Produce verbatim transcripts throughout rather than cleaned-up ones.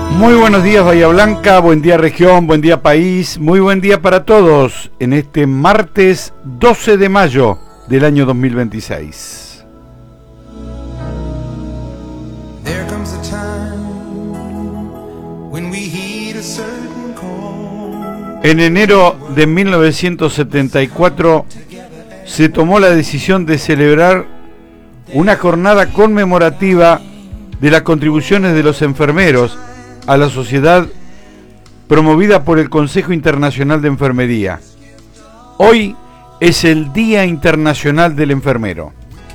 Muy buenos días Bahía Blanca, buen día región, buen día país, muy buen día para todos en este martes doce de mayo del año dos mil veintiséis. En enero de mil novecientos setenta y cuatro se tomó la decisión de celebrar una jornada conmemorativa de las contribuciones de los enfermeros a la sociedad, promovida por el Consejo Internacional de Enfermería. Hoy es el Día Internacional del Enfermero.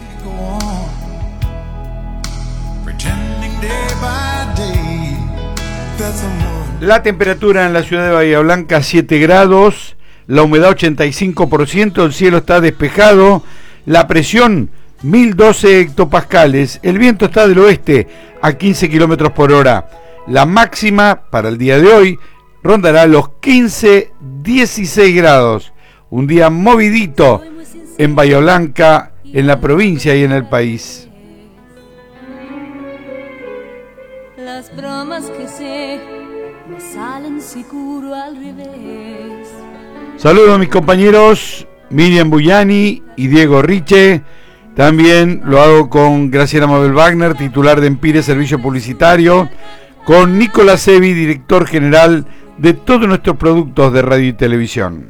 La temperatura en la ciudad de Bahía Blanca siete grados, la humedad ochenta y cinco por ciento, el cielo está despejado, la presión mil doce hectopascales, el viento está del oeste a quince kilómetros por hora. La máxima para el día de hoy rondará los quince a dieciséis grados. Un día movidito en Bahía Blanca, en la provincia y en el país. Las bromas que sé me salen seguro al revés. Saludos a mis compañeros Miriam Buyani y Diego Riche. También lo hago con Graciela Mabel Wagner, titular de Empire Servicio Publicitario, con Nicolás Evi, director general de todos nuestros productos de radio y televisión.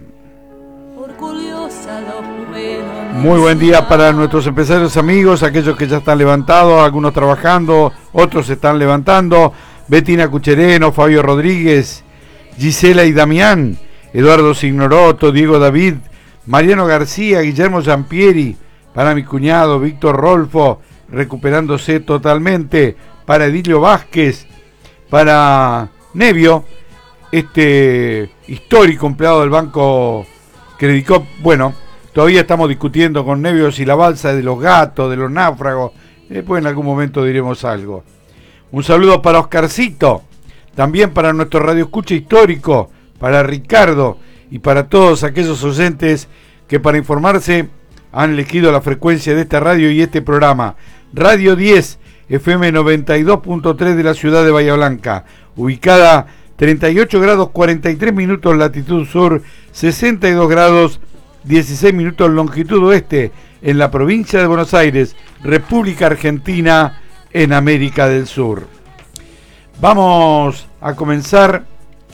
Muy buen día para nuestros empresarios amigos, aquellos que ya están levantados, algunos trabajando, otros se están levantando. Betina Cuchereno, Fabio Rodríguez, Gisela y Damián, Eduardo Signoroto, Diego David, Mariano García, Guillermo Giampieri, para mi cuñado Víctor Rolfo, recuperándose totalmente, para Edilio Vázquez, para Nevio, este histórico empleado del Banco Credicop. Bueno, todavía estamos discutiendo con Nevio si la balsa de los gatos, de los náufragos, después en algún momento diremos algo. Un saludo para Oscarcito, también para nuestro Radio Escucha Histórico, para Ricardo y para todos aquellos oyentes que para informarse han elegido la frecuencia de esta radio y este programa. Radio diez, F M noventa y dos punto tres de la ciudad de Bahía Blanca, ubicada treinta y ocho grados cuarenta y tres minutos latitud sur, sesenta y dos grados dieciséis minutos longitud oeste, en la provincia de Buenos Aires, República Argentina, en América del Sur. Vamos a comenzar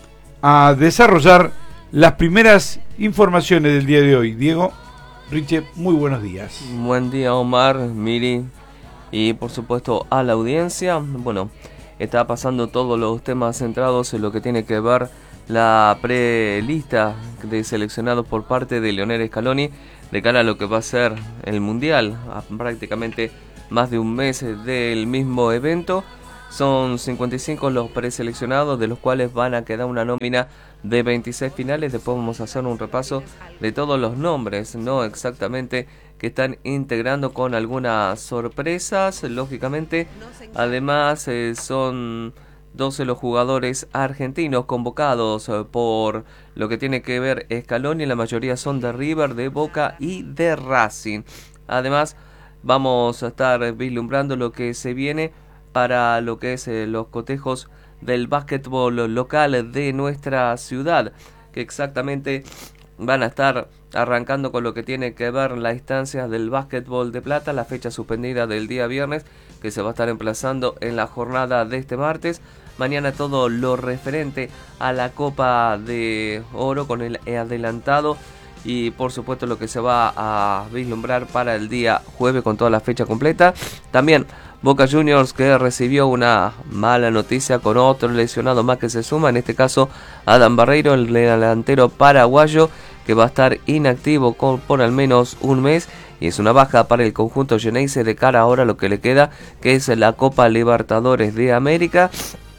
a desarrollar las primeras informaciones del día de hoy. Diego Riche, muy buenos días. Buen día, Omar, Miri y por supuesto a la audiencia. Bueno, está pasando todos los temas centrados en lo que tiene que ver la prelista de seleccionados por parte de Lionel Scaloni de cara a lo que va a ser el Mundial, a prácticamente más de un mes del mismo evento. Son cincuenta y cinco los preseleccionados, de los cuales van a quedar una nómina de veintiséis finales. Después vamos a hacer un repaso de todos los nombres, no exactamente, que están integrando, con algunas sorpresas, lógicamente. Además, eh, son doce los jugadores argentinos convocados eh, por lo que tiene que ver Scaloni. La mayoría son de River, de Boca y de Racing. Además, vamos a estar vislumbrando lo que se viene para lo que es eh, los cotejos del básquetbol local de nuestra ciudad, que exactamente van a estar arrancando con lo que tiene que ver las instancias del básquetbol de plata, la fecha suspendida del día viernes, que se va a estar emplazando en la jornada de este martes. Mañana todo lo referente a la Copa de Oro con el adelantado, y por supuesto lo que se va a vislumbrar para el día jueves con toda la fecha completa. También Boca Juniors, que recibió una mala noticia con otro lesionado más que se suma, en este caso Adam Barreiro, el delantero paraguayo, que va a estar inactivo con, por al menos un mes, y es una baja para el conjunto Geneise de cara ahora a lo que le queda, que es la Copa Libertadores de América.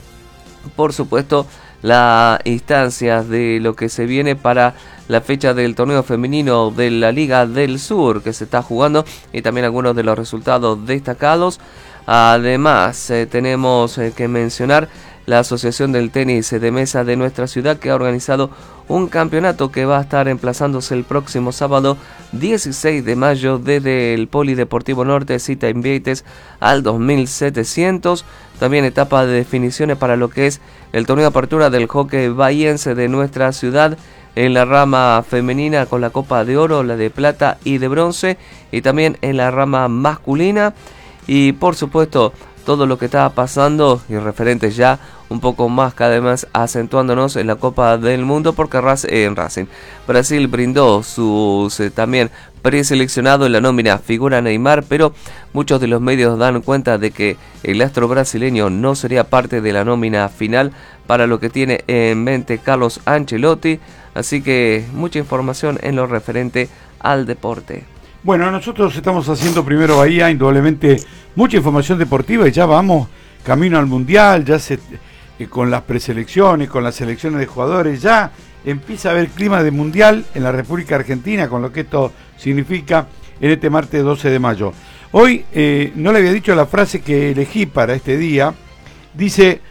Por supuesto, las instancias de lo que se viene para la fecha del torneo femenino de la Liga del Sur que se está jugando, y también algunos de los resultados destacados. Además, eh, tenemos eh, que mencionar la Asociación del Tenis de Mesa de nuestra ciudad, que ha organizado un campeonato que va a estar emplazándose el próximo sábado dieciséis de mayo desde el Polideportivo Norte, cita Invictes al dos mil setecientos. También etapa de definiciones para lo que es el torneo de apertura del hockey bahiense de nuestra ciudad, en la rama femenina con la Copa de Oro, la de plata y de bronce, y también en la rama masculina. Y por supuesto todo lo que está pasando y referentes ya un poco más cada vez acentuándonos en la Copa del Mundo, porque en Racing Brasil brindó sus eh, también preseleccionado en la nómina figura Neymar, pero muchos de los medios dan cuenta de que el astro brasileño no sería parte de la nómina final para lo que tiene en mente Carlos Ancelotti. Así que mucha información en lo referente al deporte. Bueno, nosotros estamos haciendo Primero Bahía, indudablemente mucha información deportiva, y ya vamos camino al Mundial, ya se, eh, con las preselecciones, con las selecciones de jugadores, ya empieza a haber clima de Mundial en la República Argentina, con lo que esto significa en este martes doce de mayo. Hoy eh, no le había dicho la frase que elegí para este día, dice: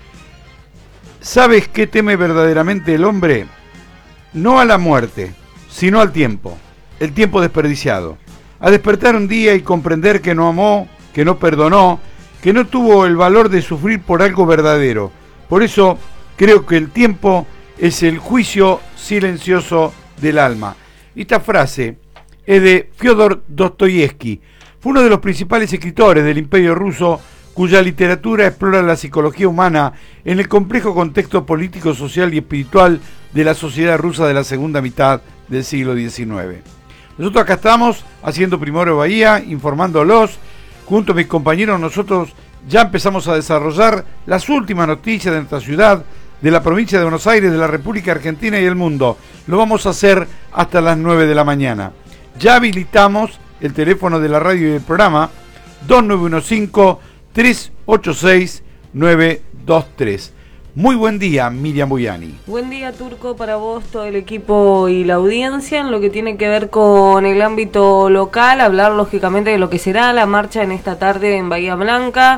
¿sabes qué teme verdaderamente el hombre? No a la muerte, sino al tiempo, el tiempo desperdiciado. A despertar un día y comprender que no amó, que no perdonó, que no tuvo el valor de sufrir por algo verdadero. Por eso creo que el tiempo es el juicio silencioso del alma. Esta frase es de Fyodor Dostoyevsky. Fue uno de los principales escritores del Imperio Ruso, cuya literatura explora la psicología humana en el complejo contexto político, social y espiritual de la sociedad rusa de la segunda mitad del siglo diecinueve. Nosotros acá estamos haciendo Primero Bahía, informándolos. Junto a mis compañeros, nosotros ya empezamos a desarrollar las últimas noticias de nuestra ciudad, de la provincia de Buenos Aires, de la República Argentina y el mundo. Lo vamos a hacer hasta las nueve de la mañana. Ya habilitamos el teléfono de la radio y del programa dos nueve uno cinco, tres ocho seis, nueve dos tres. Muy buen día, Miriam Boyani. Buen día, Turco, para vos, todo el equipo y la audiencia. En lo que tiene que ver con el ámbito local, hablar lógicamente de lo que será la marcha en esta tarde en Bahía Blanca,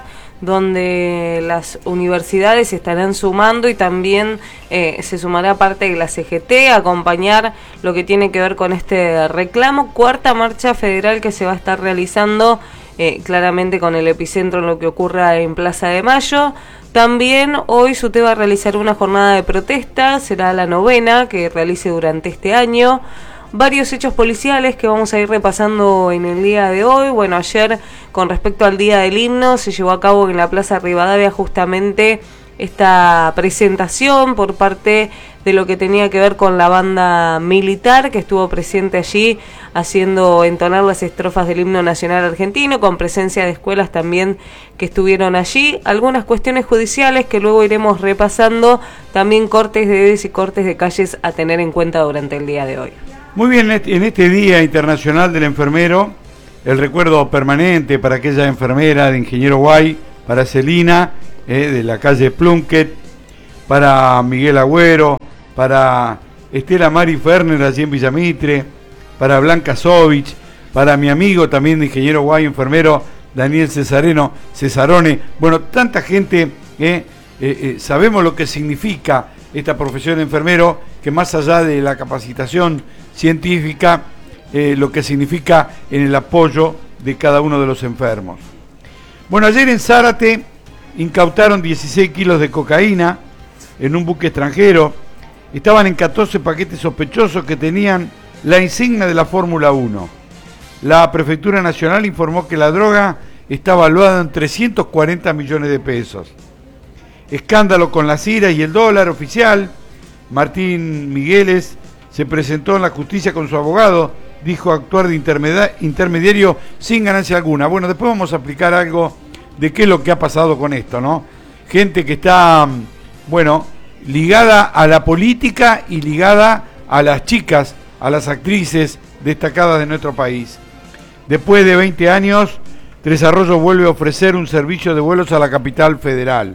donde las universidades estarán sumando y también eh, se sumará parte de la C G T a acompañar lo que tiene que ver con este reclamo. Cuarta marcha federal que se va a estar realizando eh, claramente con el epicentro en lo que ocurra en Plaza de Mayo. También hoy SUTE va a realizar una jornada de protesta, será la novena que realice durante este año. Varios hechos policiales que vamos a ir repasando en el día de hoy. Bueno, ayer con respecto al Día del Himno se llevó a cabo en la Plaza Rivadavia justamente esta presentación por parte de lo que tenía que ver con la banda militar que estuvo presente allí haciendo entonar las estrofas del himno nacional argentino, con presencia de escuelas también que estuvieron allí, algunas cuestiones judiciales que luego iremos repasando, también cortes de dedos y cortes de calles a tener en cuenta durante el día de hoy. Muy bien, en este Día Internacional del Enfermero, el recuerdo permanente para aquella enfermera de Ingeniero Guay, para Celina, eh, de la calle Plunkett, para Miguel Agüero, para Estela Mari Ferner allí en Villamitre, para Blanca Sovich, para mi amigo también de Ingeniero Guay, enfermero Daniel Cesareno, Cesarone. Bueno, tanta gente, eh, eh, eh, sabemos lo que significa esta profesión de enfermero, que más allá de la capacitación científica, eh, lo que significa en el apoyo de cada uno de los enfermos. Bueno, ayer en Zárate incautaron dieciséis kilos de cocaína en un buque extranjero. Estaban en catorce paquetes sospechosos que tenían la insignia de la Fórmula uno. La Prefectura Nacional informó que la droga está valuada en trescientos cuarenta millones de pesos. Escándalo con la cira y el dólar oficial. Martín Migueles se presentó en la justicia con su abogado, dijo actuar de intermediario sin ganancia alguna. Bueno, después vamos a explicar algo de qué es lo que ha pasado con esto, ¿no? Gente que está, bueno, ligada a la política y ligada a las chicas, a las actrices destacadas de nuestro país. Después de veinte años, Tres Arroyos vuelve a ofrecer un servicio de vuelos a la capital federal.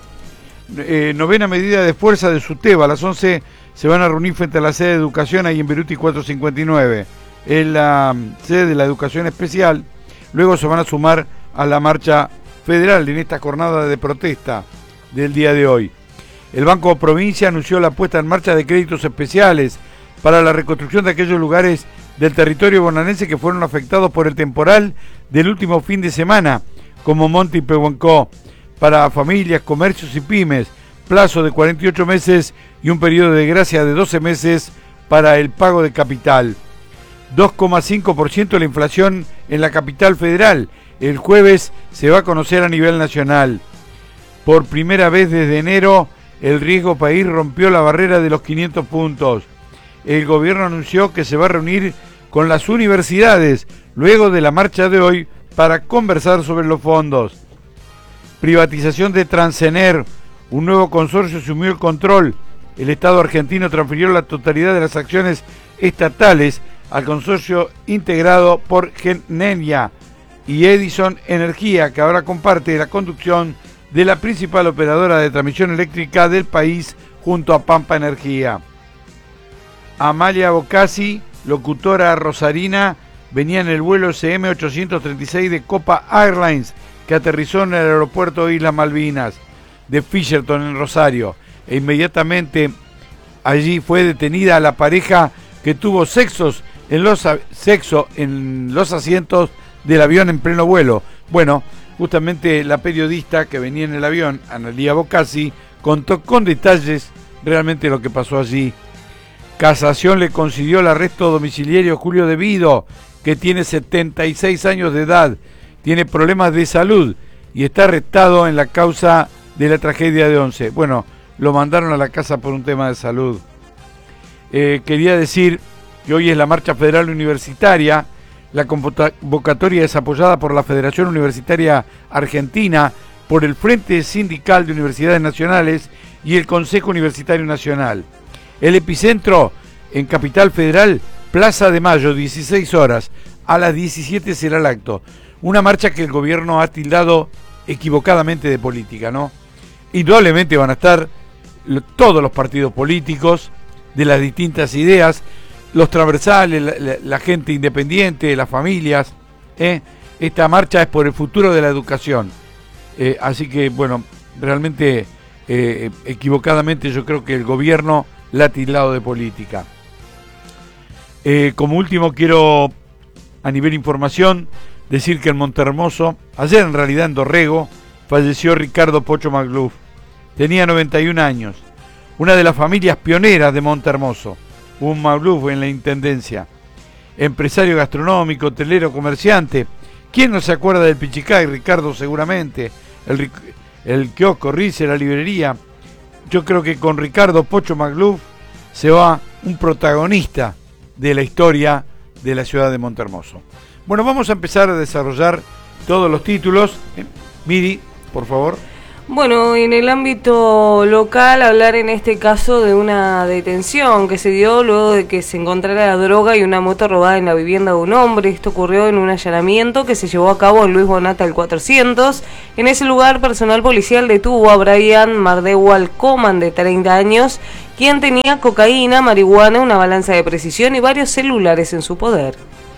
Eh, novena medida de fuerza de SUTEBA. A las once se van a reunir frente a la sede de educación ahí en Beruti cuatrocientos cincuenta y nueve. Es la um, sede de la educación especial. Luego se van a sumar a la marcha federal en esta jornada de protesta. del día de hoy. El Banco Provincia anunció la puesta en marcha de créditos especiales para la reconstrucción de aquellos lugares del territorio bonaerense que fueron afectados por el temporal del último fin de semana, como Monte y Pehuenco, para familias, comercios y pymes, plazo de cuarenta y ocho meses y un periodo de gracia de doce meses para el pago de capital. dos coma cinco por ciento la inflación en la capital federal. El jueves se va a conocer a nivel nacional. Por primera vez desde enero, el riesgo país rompió la barrera de los quinientos puntos. El gobierno anunció que se va a reunir con las universidades luego de la marcha de hoy para conversar sobre los fondos. Privatización de Transener. Un nuevo consorcio asumió el control. El Estado argentino transfirió la totalidad de las acciones estatales al consorcio integrado por Genenia y Edison Energía, que ahora comparte la conducción de la principal operadora de transmisión eléctrica del país junto a Pampa Energía. Amalia Bocasi, locutora rosarina, venía en el vuelo S M ochocientos treinta y seis de Copa Airlines, que aterrizó en el aeropuerto de Islas Malvinas de Fisherton en Rosario, e inmediatamente allí fue detenida la pareja que tuvo sexos en los, sexo en los asientos del avión en pleno vuelo. Bueno, justamente la periodista que venía en el avión, Analía Bocasi, contó con detalles realmente lo que pasó allí. Casación le concedió el arresto domiciliario a Julio De Vido, que tiene setenta y seis años de edad, tiene problemas de salud y está arrestado en la causa de la tragedia de Once. Bueno, lo mandaron a la casa por un tema de salud. Eh, quería decir que hoy es la Marcha Federal Universitaria. La convocatoria es apoyada por la Federación Universitaria Argentina, por el Frente Sindical de Universidades Nacionales y el Consejo Universitario Nacional. El epicentro en Capital Federal, Plaza de Mayo, dieciséis horas. A las diecisiete será el acto. Una marcha que el gobierno ha tildado equivocadamente de política, ¿no? Indudablemente van a estar todos los partidos políticos de las distintas ideas, los transversales, la, la, la gente independiente, las familias. ¿eh? Esta marcha es por el futuro de la educación. Eh, así que, bueno, realmente eh, equivocadamente yo creo que el gobierno la ha tildado de política. Eh, como último quiero, a nivel información, decir que en Montermoso, ayer en realidad en Dorrego, falleció Ricardo Pocho Magluf. Tenía noventa y un años. Una de las familias pioneras de Montermoso. Un Magluf en la intendencia. Empresario gastronómico, hotelero, comerciante. ¿Quién no se acuerda del Pichicay? Ricardo seguramente. El, el kiosco, Rice, la librería. Yo creo que con Ricardo Pocho Magluf se va un protagonista de la historia de la ciudad de Montermoso. Bueno, vamos a empezar a desarrollar todos los títulos. Eh, Miri, por favor. Bueno, en el ámbito local, hablar en este caso de una detención que se dio luego de que se encontrara droga y una moto robada en la vivienda de un hombre. Esto ocurrió en un allanamiento que se llevó a cabo en Luis Bonata el cuatrocientos. En ese lugar, personal policial detuvo a Brian Mardewal Coman, de treinta años, quien tenía cocaína, marihuana, una balanza de precisión y varios celulares en su poder.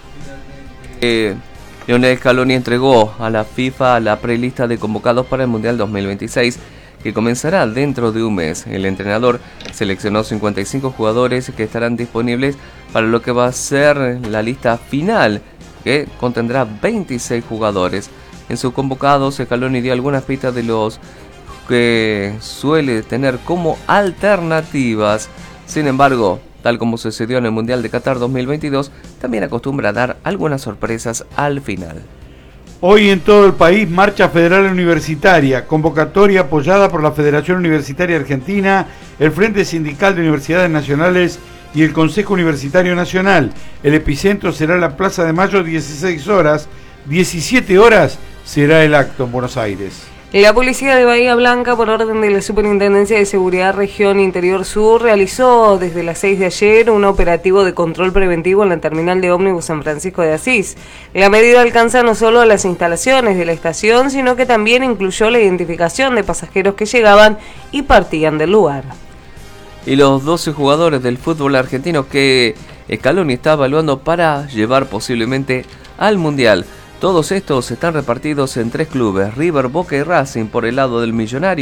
Eh... Lionel Scaloni entregó a la FIFA la prelista de convocados para el Mundial dos mil veintiséis, que comenzará dentro de un mes. El entrenador seleccionó cincuenta y cinco jugadores que estarán disponibles para lo que va a ser la lista final, que contendrá veintiséis jugadores. En sus convocados, Scaloni dio algunas pistas de los que suele tener como alternativas. Sin embargo, tal como sucedió en el Mundial de Qatar dos mil veintidós, también acostumbra a dar algunas sorpresas al final. Hoy en todo el país, Marcha Federal Universitaria, convocatoria apoyada por la Federación Universitaria Argentina, el Frente Sindical de Universidades Nacionales y el Consejo Universitario Nacional. El epicentro será la Plaza de Mayo, dieciséis horas, diecisiete horas será el acto en Buenos Aires. La policía de Bahía Blanca, por orden de la Superintendencia de Seguridad Región Interior Sur, realizó desde las seis de ayer un operativo de control preventivo en la terminal de ómnibus San Francisco de Asís. La medida alcanza no solo a las instalaciones de la estación, sino que también incluyó la identificación de pasajeros que llegaban y partían del lugar. Y los doce jugadores del fútbol argentino que Scaloni está evaluando para llevar posiblemente al Mundial. Todos estos están repartidos en tres clubes, River, Boca y Racing por el lado del millonario.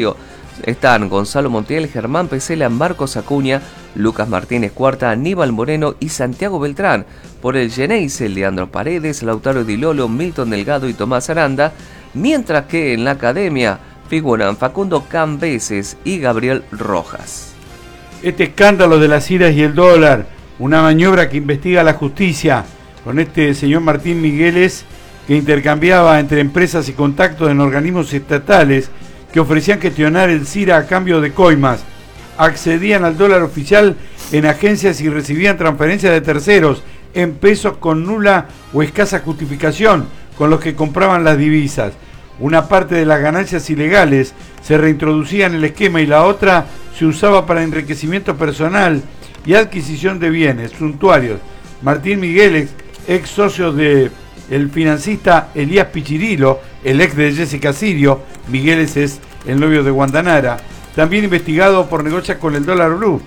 Están Gonzalo Montiel, Germán Pesela, Marcos Acuña, Lucas Martínez Cuarta, Aníbal Moreno y Santiago Beltrán. Por el Geneise, Leandro Paredes, Lautaro Di Lolo, Milton Delgado y Tomás Aranda. Mientras que en la academia figuran Facundo Cambeses y Gabriel Rojas. Este escándalo de las iras y el dólar, una maniobra que investiga la justicia con este señor Martín Migueles, que intercambiaba entre empresas y contactos en organismos estatales que ofrecían gestionar el C I R A a cambio de coimas, accedían al dólar oficial en agencias y recibían transferencias de terceros en pesos con nula o escasa justificación con los que compraban las divisas. Una parte de las ganancias ilegales se reintroducía en el esquema y la otra se usaba para enriquecimiento personal y adquisición de bienes suntuarios. Martín Migueles, ex socio de el financista Elías Pichirilo, el ex de Jessica Sirio, Migueles es el novio de Guandanara, también investigado por negocios con el dólar blue,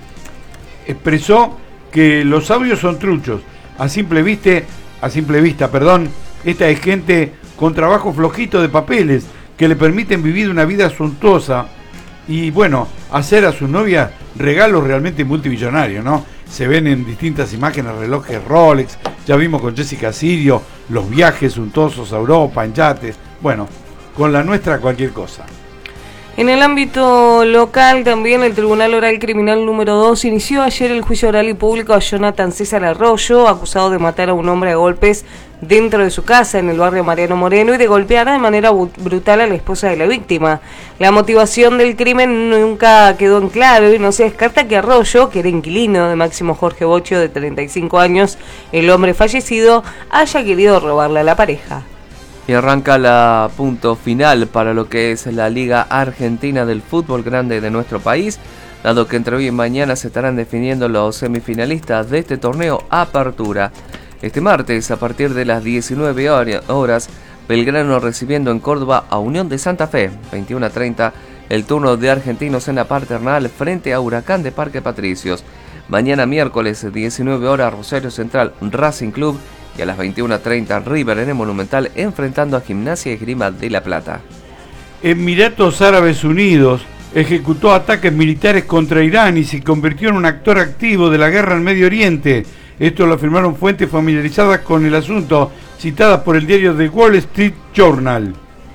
expresó que los audios son truchos. A simple vista, a simple vista, perdón, esta es gente con trabajo flojito de papeles que le permiten vivir una vida suntuosa y, bueno, hacer a su novia regalos realmente multimillonarios, ¿no? Se ven en distintas imágenes relojes Rolex, ya vimos con Jessica Sirio los viajes suntuosos a Europa en yates. Bueno, con la nuestra cualquier cosa. En el ámbito local también el Tribunal Oral Criminal número dos inició ayer el juicio oral y público a Jonathan César Arroyo, acusado de matar a un hombre a golpes dentro de su casa en el barrio Mariano Moreno y de golpear de manera brutal a la esposa de la víctima. La motivación del crimen nunca quedó en claro y no se descarta que Arroyo, que era inquilino de Máximo Jorge Bocho de treinta y cinco años, el hombre fallecido, haya querido robarle a la pareja. Y arranca la punto final para lo que es la Liga Argentina del Fútbol Grande de nuestro país, dado que entre hoy y mañana se estarán definiendo los semifinalistas de este torneo Apertura. Este martes, a partir de las diecinueve horas, Belgrano recibiendo en Córdoba a Unión de Santa Fe, veintiuno a treinta, el turno de Argentinos en la Paternal frente a Huracán de Parque Patricios. Mañana miércoles, diecinueve horas, Rosario Central Racing Club, y a las veintiuno a treinta River en el Monumental enfrentando a Gimnasia y Esgrima de La Plata. Emiratos Árabes Unidos ejecutó ataques militares contra Irán y se convirtió en un actor activo de la guerra en Medio Oriente. Esto lo afirmaron fuentes familiarizadas con el asunto, citadas por el diario The Wall Street Journal.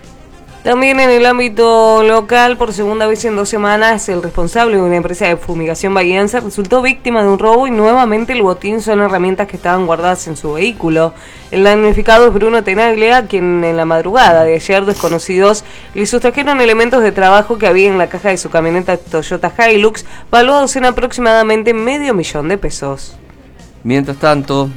También en el ámbito local, por segunda vez en dos semanas, el responsable de una empresa de fumigación bahiense resultó víctima de un robo y nuevamente el botín son herramientas que estaban guardadas en su vehículo. El damnificado es Bruno Tenaglia, quien en la madrugada de ayer desconocidos le sustrajeron elementos de trabajo que había en la caja de su camioneta Toyota Hilux, valuados en aproximadamente medio millón de pesos. Mientras tanto,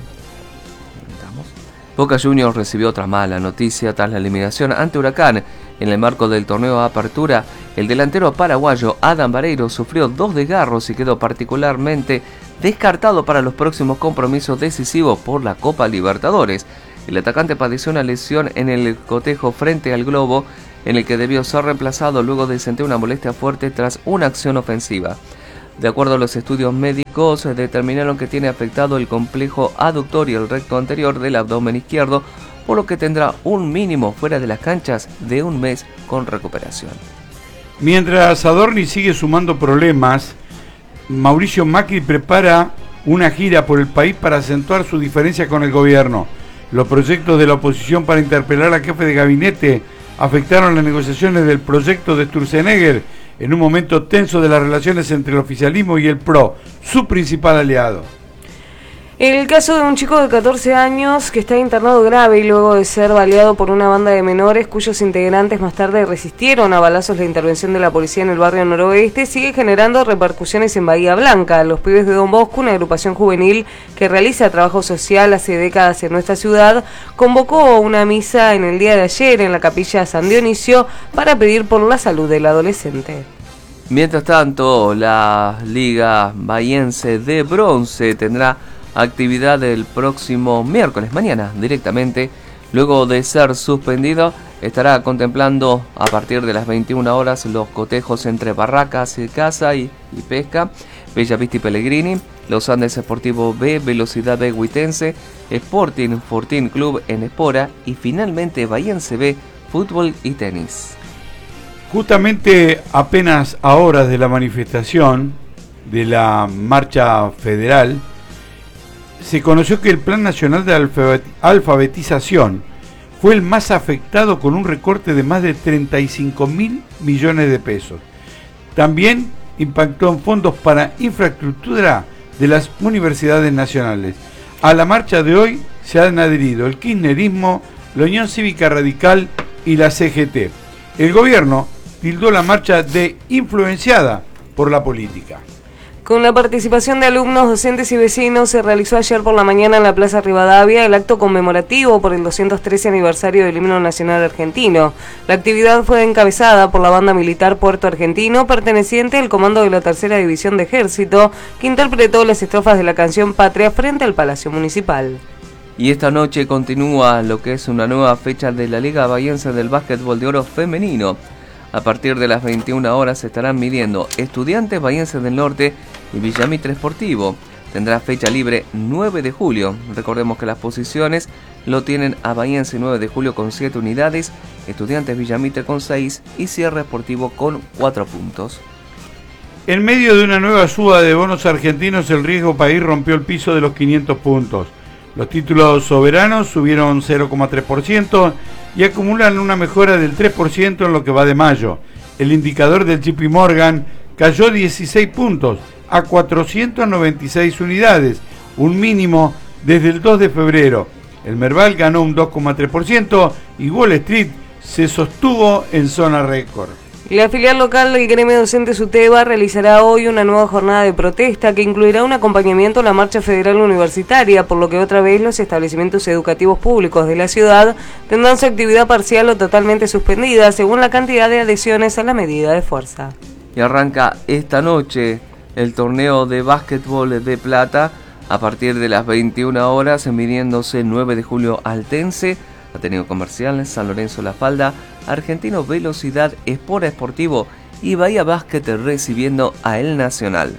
Boca Juniors recibió otra mala noticia tras la eliminación ante Huracán. En el marco del torneo Apertura, el delantero paraguayo Adam Vareiro sufrió dos desgarros y quedó particularmente descartado para los próximos compromisos decisivos por la Copa Libertadores. El atacante padeció una lesión en el cotejo frente al globo, en el que debió ser reemplazado luego de sentir una molestia fuerte tras una acción ofensiva. De acuerdo a los estudios médicos, determinaron que tiene afectado el complejo aductor y el recto anterior del abdomen izquierdo, por lo que tendrá un mínimo fuera de las canchas de un mes con recuperación. Mientras Adorni sigue sumando problemas, Mauricio Macri prepara una gira por el país para acentuar su diferencia con el gobierno. Los proyectos de la oposición para interpelar al jefe de gabinete afectaron las negociaciones del proyecto de Sturzenegger en un momento tenso de las relaciones entre el oficialismo y el P R O, su principal aliado. El caso de un chico de catorce años que está internado grave y luego de ser baleado por una banda de menores cuyos integrantes más tarde resistieron a balazos la intervención de la policía en el barrio noroeste sigue generando repercusiones en Bahía Blanca. Los Pibes de Don Bosco, una agrupación juvenil que realiza trabajo social hace décadas en nuestra ciudad, convocó una misa en el día de ayer en la capilla San Dionisio para pedir por la salud del adolescente. Mientras tanto, la Liga Bahiense de Bronce tendrá actividad el próximo miércoles, mañana directamente, luego de ser suspendido, estará contemplando a partir de las veintiuna horas los cotejos entre Barracas, Casa y, y Pesca, Bellavista y Pellegrini, Los Andes Sportivo B, Velocidad B Huitense, Sporting Fortín Club en Espora y finalmente Bahiense B, Fútbol y Tenis. Justamente apenas a horas de la manifestación de la marcha federal, se conoció que el Plan Nacional de Alfabetización fue el más afectado con un recorte de más de treinta y cinco mil millones de pesos. También impactó en fondos para infraestructura de las universidades nacionales. A la marcha de hoy se han adherido el kirchnerismo, la Unión Cívica Radical y la C G T. El gobierno tildó la marcha de influenciada por la política. Con la participación de alumnos, docentes y vecinos, se realizó ayer por la mañana en la Plaza Rivadavia el acto conmemorativo por el doscientos trece aniversario del himno nacional argentino. La actividad fue encabezada por la banda militar Puerto Argentino, perteneciente al comando de la tercera División de Ejército, que interpretó las estrofas de la canción Patria frente al Palacio Municipal. Y esta noche continúa lo que es una nueva fecha de la Liga Bahiense del Básquetbol de Oro Femenino. A partir de las veintiuna horas se estarán midiendo Estudiantes Bahiense del Norte y Villamitre Sportivo. Tendrá fecha libre nueve de julio. Recordemos que las posiciones lo tienen a Bahiense nueve de julio con siete unidades, Estudiantes Villamitre con seis y Cierre Sportivo con cuatro puntos. En medio de una nueva suba de bonos argentinos, el Riesgo País rompió el piso de los quinientos puntos. Los títulos soberanos subieron cero coma tres por ciento y acumulan una mejora del tres por ciento en lo que va de mayo. El indicador del J P Morgan cayó dieciséis puntos a cuatrocientas noventa y seis unidades, un mínimo desde el dos de febrero. El Merval ganó un dos coma tres por ciento y Wall Street se sostuvo en zona récord. La filial local del gremio docente SUTEBA realizará hoy una nueva jornada de protesta que incluirá un acompañamiento a la marcha federal universitaria, por lo que otra vez los establecimientos educativos públicos de la ciudad tendrán su actividad parcial o totalmente suspendida según la cantidad de adhesiones a la medida de fuerza. Y arranca esta noche el torneo de básquetbol de plata a partir de las veintiuna horas, midiéndose nueve de julio Altense, Ateneo Comercial, San Lorenzo La Falda, Argentino Velocidad, Espora Esportivo y Bahía Básquet recibiendo a El Nacional.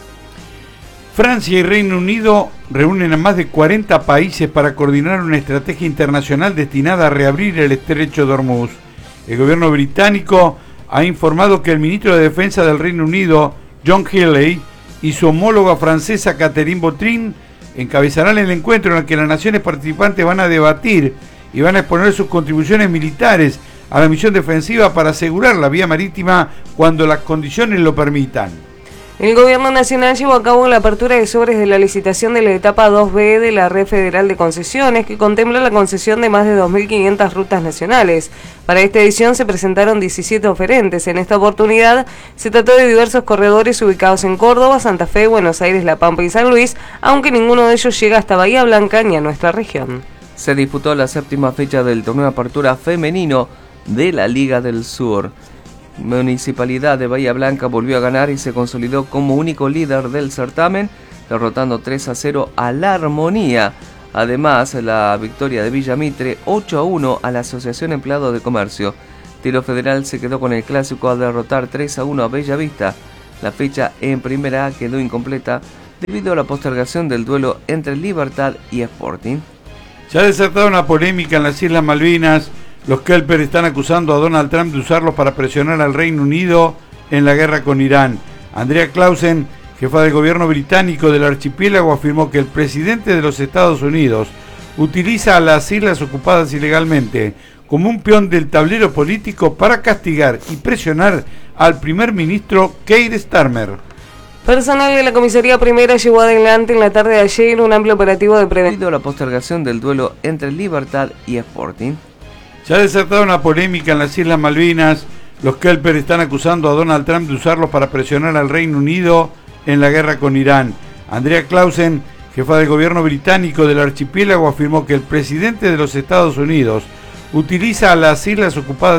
Francia y Reino Unido reúnen a más de cuarenta países para coordinar una estrategia internacional destinada a reabrir el estrecho de Hormuz. El gobierno británico ha informado que el ministro de Defensa del Reino Unido, John Healey, y su homóloga francesa, Catherine Vautrin, encabezarán el encuentro en el que las naciones participantes van a debatir y van a exponer sus contribuciones militares a la misión defensiva para asegurar la vía marítima cuando las condiciones lo permitan. El Gobierno Nacional llevó a cabo la apertura de sobres de la licitación de la etapa dos B de la Red Federal de Concesiones, que contempla la concesión de más de dos mil quinientas rutas nacionales. Para esta edición se presentaron diecisiete oferentes. En esta oportunidad se trató de diversos corredores ubicados en Córdoba, Santa Fe, Buenos Aires, La Pampa y San Luis, aunque ninguno de ellos llega hasta Bahía Blanca ni a nuestra región. Se disputó la séptima fecha del torneo de apertura femenino de la Liga del Sur. Municipalidad de Bahía Blanca volvió a ganar y se consolidó como único líder del certamen, derrotando tres a cero a La Armonía. Además, la victoria de Villamitre ocho a uno a la Asociación Empleado de Comercio. Tiro Federal se quedó con el clásico al derrotar tres a uno a Bellavista. La fecha en Primera A quedó incompleta debido a la postergación del duelo entre Libertad y Sporting. Se ha desatado una polémica en las Islas Malvinas. Los Kelper están acusando a Donald Trump de usarlos para presionar al Reino Unido en la guerra con Irán. Andrea Clausen, jefa del gobierno británico del archipiélago, afirmó que el presidente de los Estados Unidos utiliza a las islas ocupadas ilegalmente como un peón del tablero político para castigar y presionar al primer ministro Keir Starmer. Personal de la Comisaría Primera llevó adelante en la tarde de ayer un amplio operativo de prevención. Debido a la postergación del duelo entre Libertad y Sporting. Se ha desatado una polémica en las Islas Malvinas. Los Kelper están acusando a Donald Trump de usarlos para presionar al Reino Unido en la guerra con Irán. Andrea Clausen, jefa del gobierno británico del archipiélago, afirmó que el presidente de los Estados Unidos utiliza a las islas ocupadas